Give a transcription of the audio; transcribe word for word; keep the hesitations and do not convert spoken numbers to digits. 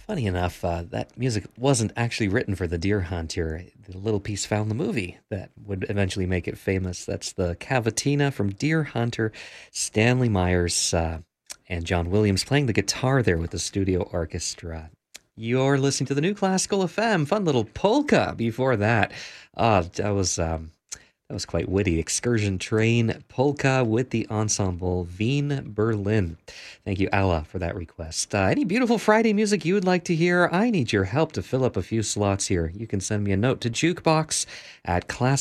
Funny enough, uh, that music wasn't actually written for the Deer Hunter. The little piece found the movie that would eventually make it famous. That's the Cavatina from Deer Hunter. Stanley Myers uh, and John Williams playing the guitar there with the studio orchestra. You're listening to the New Classical F M. Fun little polka before that. Uh, that was um, that was quite witty. Excursion Train polka with the ensemble Wien Berlin. Thank you, Alla, for that request. Uh, any beautiful Friday music you would like to hear? I need your help to fill up a few slots here. You can send me a note to jukebox at class